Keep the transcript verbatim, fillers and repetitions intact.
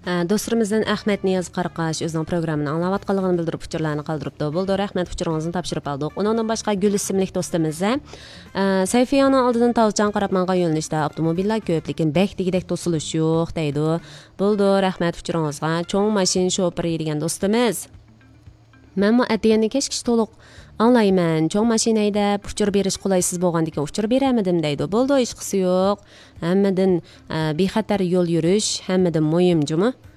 Do'stlarimizdan Ahmet Niyaz Qaraqash o'zining programmani anglayotganligini bildirib uchurlarni qoldiribdi. Bo'ldi, rahmat, uchuringizni topshirib oldik. Undan boshqa Gul ismli do'stimiz Sayfiyaning oldidan tavchan qarab menga yo'nalishda avtomobillar ko'p, lekin bek degidek to'silish yo'q deydi. Bo'ldi, rahmat uchuringizga. Cho'ng mashin shofiri degan do'stimiz. Men bu atiyani kechkish to'liq anglayman. Cho'ng mashinada uchur berish qulaysiz bo'lgandan uchur beramidim deydi. Bo'ldi, hech qisi yo'q. Hammadan bexatar yo'l yurish, hammadan muhim jumi.